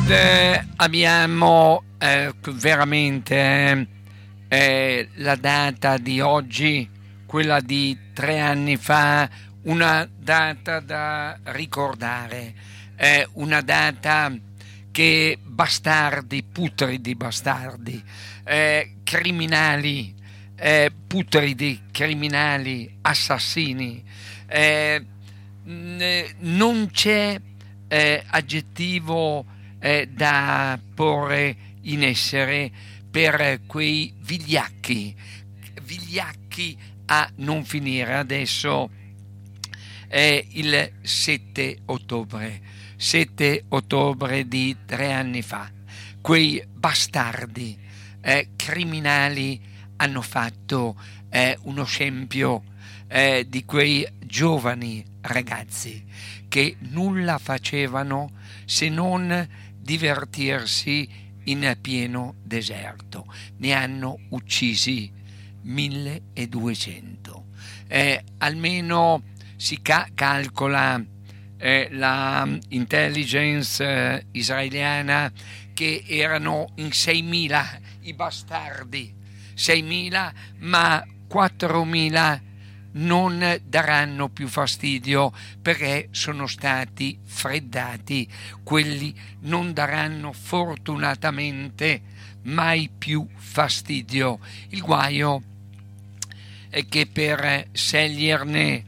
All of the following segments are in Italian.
ed abbiamo veramente la data di oggi, quella di 3 anni fa, una data da ricordare, una data che bastardi, putridi bastardi, criminali, putridi criminali, assassini, non c'è aggettivo da porre in essere per quei vigliacchi a non finire. Adesso è il 7 ottobre di 3 anni fa. Quei bastardi criminali hanno fatto uno scempio di quei giovani ragazzi che nulla facevano se non divertirsi in pieno deserto. Ne hanno uccisi 1200. Almeno si calcola la intelligence israeliana che erano in 6.000 i bastardi, 6.000, ma 4.000 non daranno più fastidio perché sono stati freddati. Quelli non daranno fortunatamente mai più fastidio. Il guaio è che per sceglierne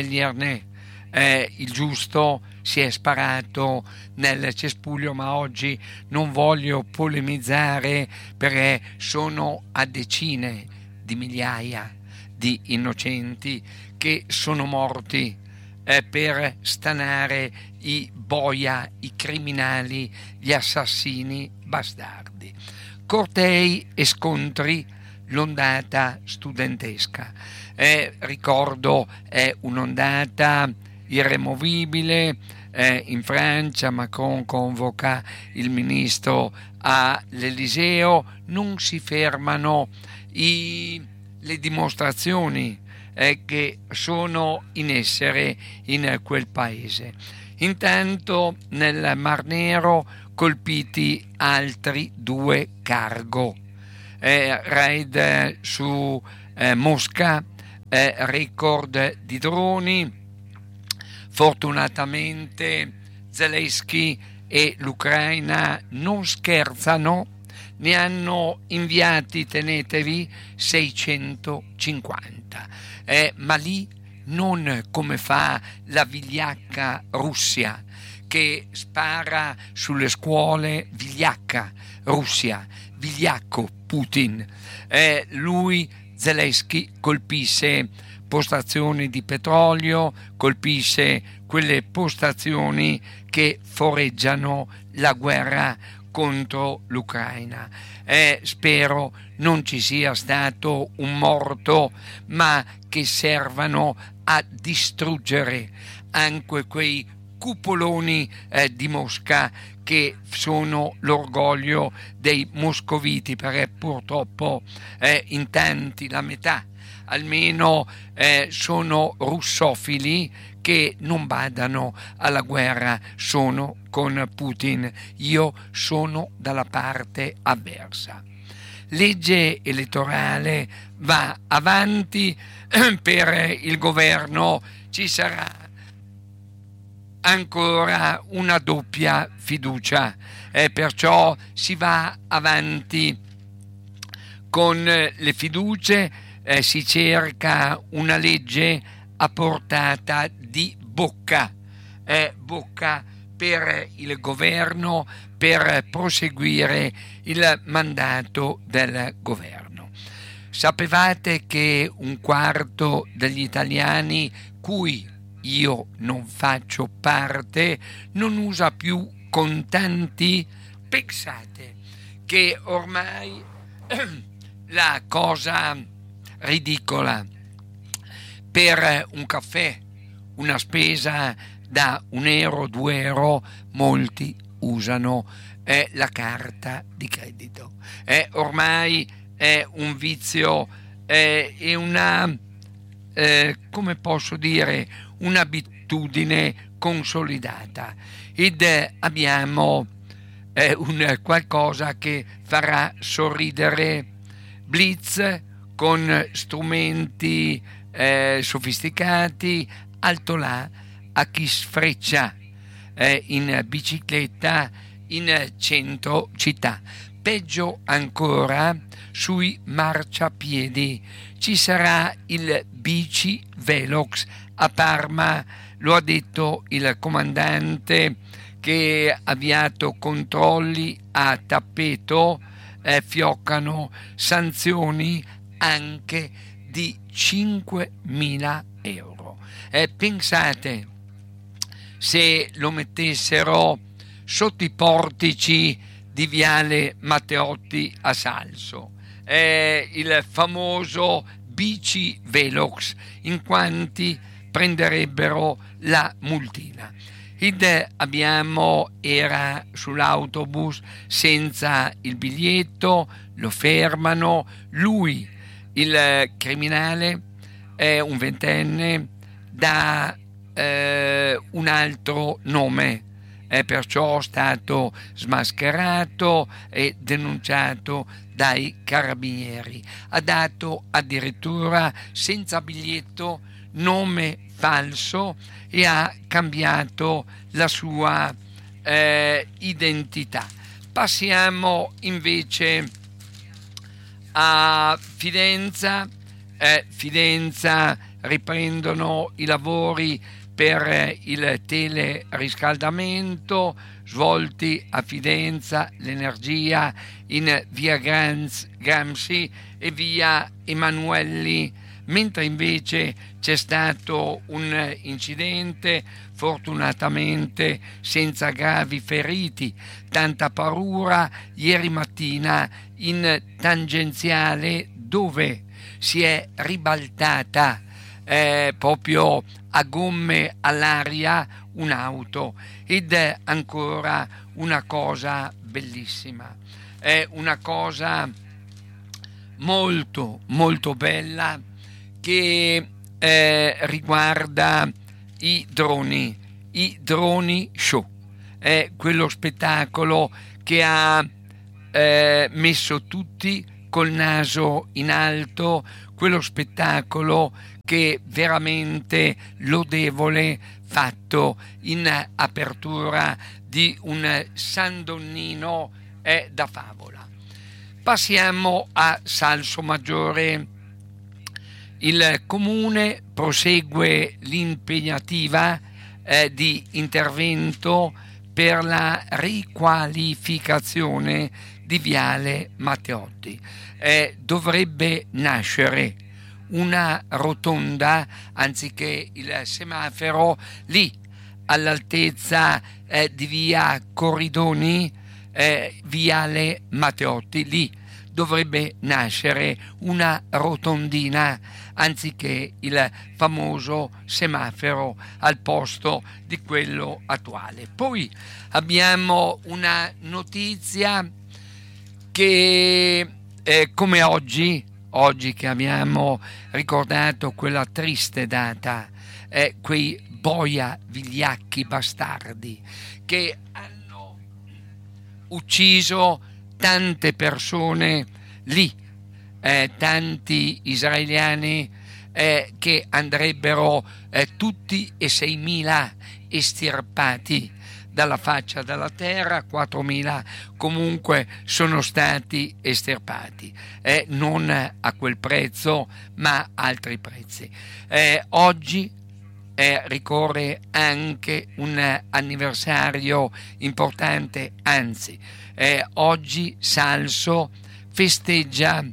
il giusto si è sparato nel cespuglio, ma oggi non voglio polemizzare perché sono a decine di migliaia di innocenti che sono morti per stanare i boia, i criminali, gli assassini bastardi. Cortei e scontri, l'ondata studentesca. Ricordo, è un'ondata irremovibile. In Francia Macron convoca il ministro all'Eliseo, non si fermano le dimostrazioni che sono in essere in quel paese. Intanto nel Mar Nero colpiti altri 2 cargo, raid su Mosca, record di droni. Fortunatamente Zelensky e l'Ucraina non scherzano, ne hanno inviati, tenetevi, 650, ma lì non come fa la vigliacca Russia che spara sulle scuole, vigliacca Russia, vigliacco Putin. Lui, Zelensky, colpisce postazioni di petrolio, colpisce quelle postazioni che foreggiano la guerra contro l'Ucraina. Spero non ci sia stato un morto, ma che servano a distruggere anche quei cupoloni di Mosca che sono l'orgoglio dei moscoviti, perché purtroppo in tanti, la metà almeno, sono russofili che non badano alla guerra, sono con Putin. Io sono dalla parte avversa. Legge elettorale va avanti per il governo, ci sarà ancora una doppia fiducia, perciò si va avanti con le fiducie, si cerca una legge a portata di bocca per il governo, per proseguire il mandato del governo. Sapevate che 1/4 degli italiani, cui io non faccio parte, non usa più contanti? Pensate che ormai la cosa ridicola, per un caffè, una spesa da €1, €2, molti usano la carta di credito. Ormai è un vizio, è una, come posso dire, un'abitudine consolidata, ed abbiamo è un qualcosa che farà sorridere. Blitz con strumenti sofisticati, alto là a chi sfreccia in bicicletta in centro città. Peggio ancora, sui marciapiedi ci sarà il bici Velox a Parma, lo ha detto il comandante che ha avviato controlli a tappeto, fioccano sanzioni anche di 5.000 euro. Pensate se lo mettessero sotto i portici di Viale Matteotti a Salso, il famoso bici Velox, in quanti prenderebbero la multina. Era sull'autobus senza il biglietto, lo fermano, lui, il criminale, è un ventenne, dà un altro nome, è perciò stato smascherato e denunciato dai carabinieri. Ha dato addirittura senza biglietto nome falso e ha cambiato la sua identità. Passiamo invece a Fidenza. Fidenza riprendono i lavori per il teleriscaldamento svolti a Fidenza, l'Energia in via Gramsci e via Emanuelli, mentre invece c'è stato un incidente, fortunatamente senza gravi feriti, tanta paura ieri mattina in tangenziale dove si è ribaltata proprio a gomme all'aria un'auto, ed è ancora una cosa bellissima, è una cosa molto molto bella che riguarda i droni show. È quello spettacolo che ha messo tutti col naso in alto, quello spettacolo che veramente lodevole, fatto in apertura di un San Donnino da favola. Passiamo a Salsomaggiore. Il comune prosegue l'impegnativa di intervento per la riqualificazione di Viale Matteotti. Dovrebbe nascere una rotonda anziché il semaforo lì all'altezza di via Corridoni, Viale Matteotti. Lì dovrebbe nascere una rotondina anziché il famoso semaforo al posto di quello attuale. Poi abbiamo una notizia che come oggi che abbiamo ricordato quella triste data, quei boia vigliacchi bastardi che hanno ucciso tante persone lì, tanti israeliani che andrebbero tutti e 6.000 estirpati dalla faccia della terra, 4.000 comunque sono stati estirpati, non a quel prezzo ma a altri prezzi. Oggi ricorre anche un anniversario importante, anzi oggi Salso festeggia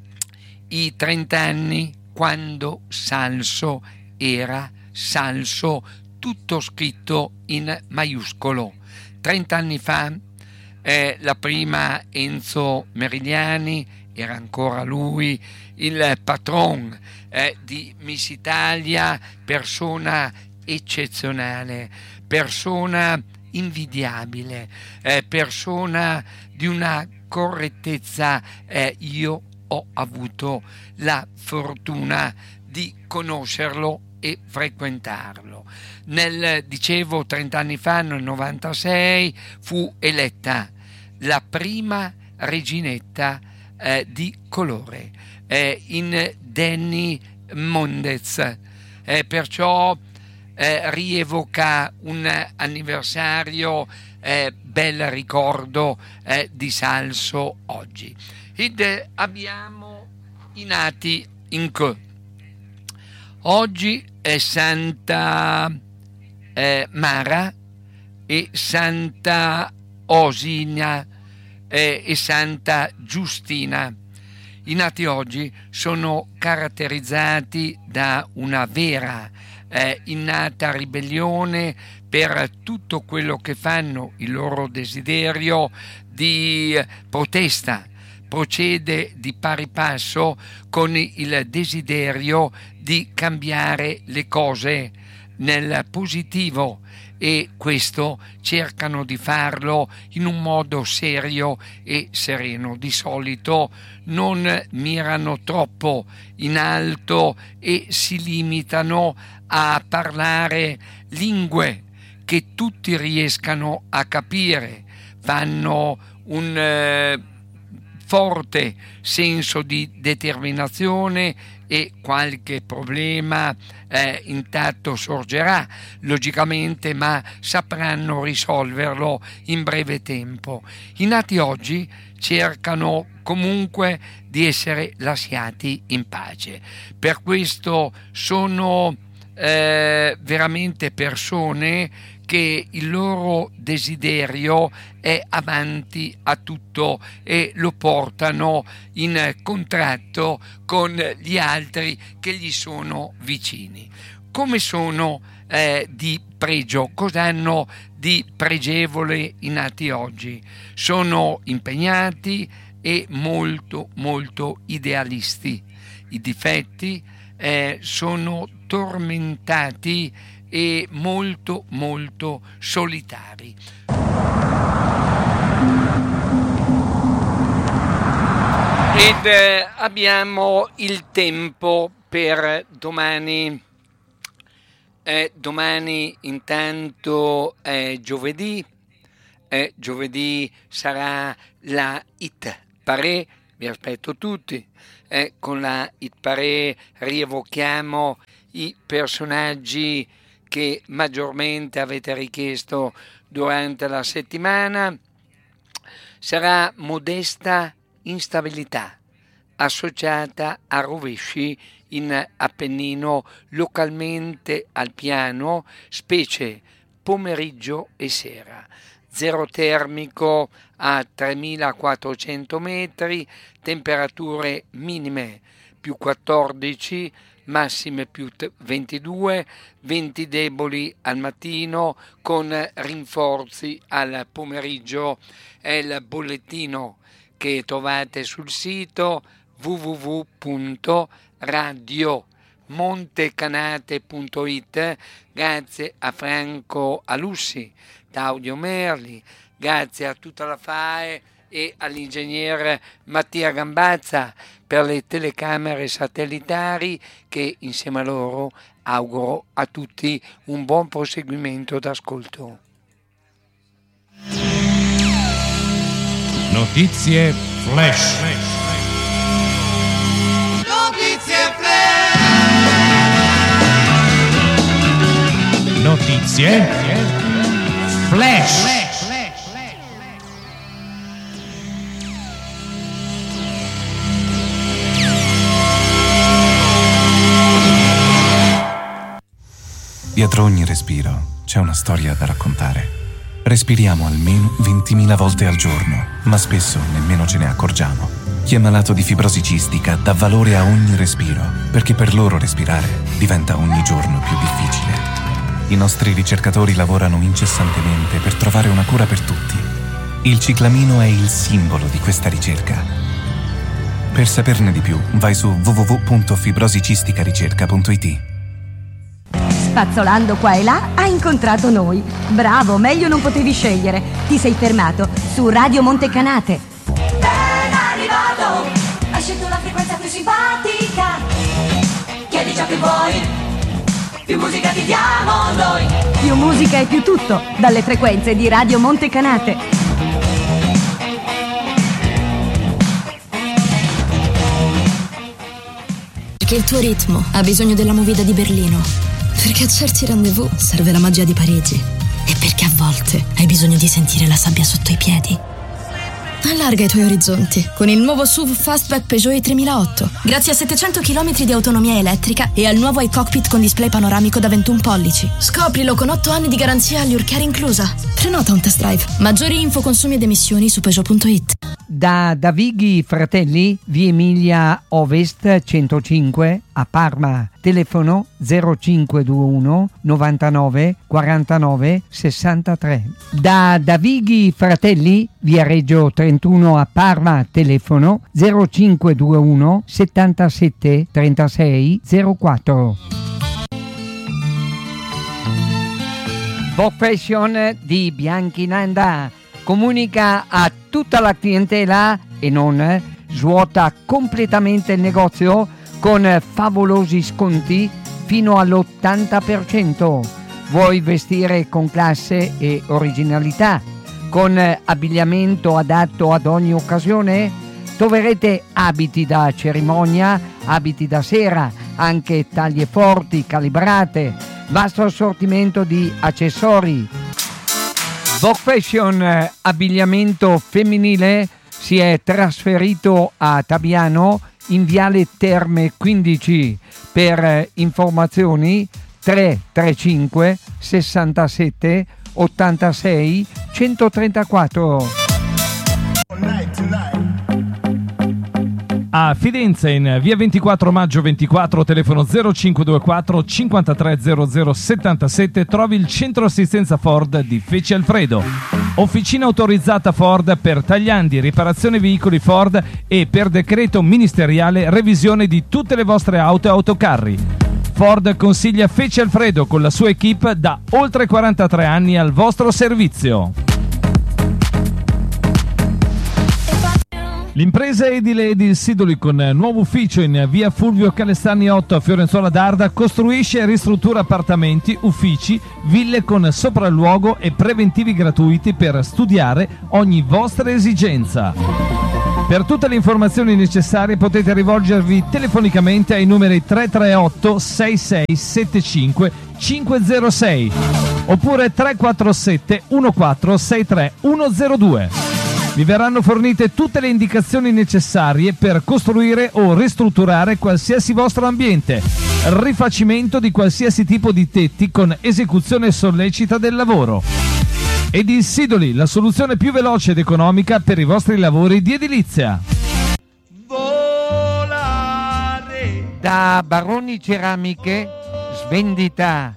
i 30 anni quando Salso era Salso, tutto scritto in maiuscolo. 30 anni fa la prima Enzo Merigliani, era ancora lui il patron di Miss Italia, persona eccezionale, persona invidiabile, persona di una correttezza. Io ho avuto la fortuna di conoscerlo e frequentarlo. Dicevo 30 anni fa, nel 96, fu eletta la prima reginetta di colore in Danny Mondez, perciò rievoca un anniversario, bel ricordo di Salso oggi. Ed abbiamo i nati in che oggi è Santa Mara e Santa Osina e Santa Giustina. I nati oggi sono caratterizzati da una vera innata ribellione per tutto quello che fanno, il loro desiderio di protesta procede di pari passo con il desiderio di cambiare le cose nel positivo, e questo cercano di farlo in un modo serio e sereno. Di solito non mirano troppo in alto e si limitano a parlare lingue che tutti riescano a capire, fanno un forte senso di determinazione e qualche problema intanto sorgerà logicamente, ma sapranno risolverlo in breve tempo. I nati oggi cercano comunque di essere lasciati in pace, per questo sono veramente persone che il loro desiderio è avanti a tutto e lo portano in contratto con gli altri che gli sono vicini. Come sono di pregio? Cosa hanno di pregevole i nati oggi? Sono impegnati e molto molto idealisti. I difetti sono tormentati e molto molto solitari. Ed abbiamo il tempo per domani. Domani intanto è giovedì. Giovedì sarà la Hit Parade, vi aspetto tutti. Con la Hit Parade rievochiamo i personaggi che maggiormente avete richiesto durante la settimana. Sarà modesta instabilità associata a rovesci in Appennino, localmente al piano, specie pomeriggio e sera. Zero termico a 3400 metri, temperature minime più 14, massime più 22, venti deboli al mattino con rinforzi al pomeriggio. È il bollettino che trovate sul sito www.radiomontecanate.it. Grazie a Franco Alussi da Audio Merli, grazie a tutta la FAE e all'ingegnere Mattia Gambazza per le telecamere satellitari, che insieme a loro auguro a tutti un buon proseguimento d'ascolto. Notizie Flash. Notizie Flash. Notizie Flash. Dietro ogni respiro c'è una storia da raccontare. Respiriamo almeno 20.000 volte al giorno, ma spesso nemmeno ce ne accorgiamo. Chi è malato di fibrosi cistica dà valore a ogni respiro, perché per loro respirare diventa ogni giorno più difficile. I nostri ricercatori lavorano incessantemente per trovare una cura per tutti. Il ciclamino è il simbolo di questa ricerca. Per saperne di più, vai su www.fibrosicisticaRicerca.it. Spazzolando qua e là, hai incontrato noi. Bravo, meglio non potevi scegliere. Ti sei fermato su Radio Montecanate. Ben arrivato, hai scelto la frequenza più simpatica. Chiedi ciò che vuoi, più musica ti diamo noi. Più musica e più tutto, dalle frequenze di Radio Montecanate. Perché il tuo ritmo ha bisogno della movida di Berlino. Perché a certi rendezvous serve la magia di Parigi. E perché a volte hai bisogno di sentire la sabbia sotto i piedi. Allarga i tuoi orizzonti con il nuovo SUV Fastback Peugeot i3008. Grazie a 700 km di autonomia elettrica e al nuovo iCockpit con display panoramico da 21 pollici. Scoprilo con 8 anni di garanzia all'Ur Care inclusa. Prenota un test drive. Maggiori info, consumi ed emissioni su Peugeot.it. Da Davighi Fratelli, via Emilia Ovest 105 a Parma. Telefono 0521 99 49 63. Da Davighi Fratelli, via Reggio 31 a Parma. Telefono 0521 77 36 04. Vogue Fashion di Bianchinanda comunica a tutta la clientela e non svuota completamente il negozio con favolosi sconti fino all'80%. Vuoi vestire con classe e originalità, con abbigliamento adatto ad ogni occasione? Troverete abiti da cerimonia, abiti da sera, anche taglie forti, calibrate, vasto assortimento di accessori. Vogue Fashion abbigliamento femminile si è trasferito a Tabiano in Viale Terme 15. Per informazioni 335 67 86 134. A Fidenza, in via 24 maggio 24, telefono 0524 530077, trovi il centro assistenza Ford di Feci Alfredo. Officina autorizzata Ford per tagliandi, riparazione veicoli Ford e per decreto ministeriale revisione di tutte le vostre auto e autocarri. Ford consiglia Feci Alfredo con la sua equipe da oltre 43 anni al vostro servizio. L'impresa edile Edil Sidoli, con nuovo ufficio in via Fulvio Calestani 8 a Fiorenzuola d'Arda, costruisce e ristruttura appartamenti, uffici, ville con sopralluogo e preventivi gratuiti per studiare ogni vostra esigenza. Per tutte le informazioni necessarie potete rivolgervi telefonicamente ai numeri 338 6675 506 oppure 347 1463 102. Vi verranno fornite tutte le indicazioni necessarie per costruire o ristrutturare qualsiasi vostro ambiente, rifacimento di qualsiasi tipo di tetti con esecuzione sollecita del lavoro. Edil Sidoli, la soluzione più veloce ed economica per i vostri lavori di edilizia. Da Baroni Ceramiche, svendita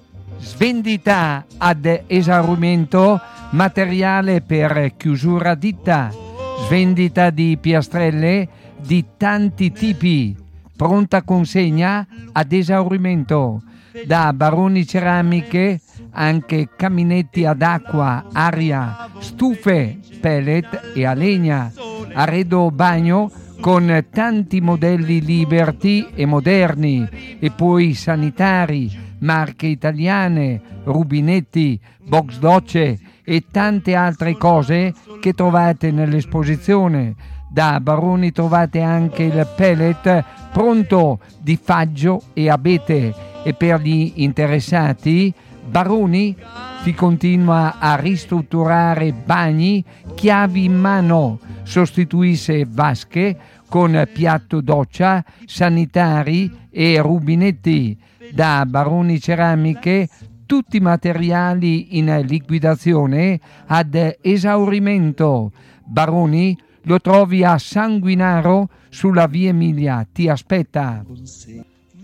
ad esaurimento, materiale per chiusura ditta, svendita di piastrelle di tanti tipi, pronta consegna ad esaurimento. Da Baroni Ceramiche anche caminetti ad acqua, aria, stufe, pellet e a legna, arredo bagno con tanti modelli Liberty e moderni, e poi sanitari, marche italiane, rubinetti, box docce e tante altre cose che trovate nell'esposizione. Da Baroni trovate anche il pellet pronto di faggio e abete, e per gli interessati Baroni vi continua a ristrutturare bagni, chiavi in mano, sostituisce vasche con piatto doccia, sanitari e rubinetti. Da Baroni Ceramiche tutti i materiali in liquidazione ad esaurimento. Baroni lo trovi a Sanguinaro sulla via Emilia, ti aspetta.